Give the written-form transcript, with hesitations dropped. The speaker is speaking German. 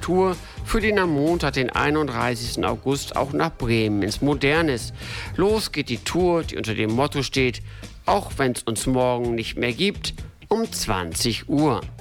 Tour führt ihn am Montag, den 31. August, auch nach Bremen ins Modernes. Los geht die Tour, die unter dem Motto steht: auch wenn es uns morgen nicht mehr gibt, um 20 Uhr.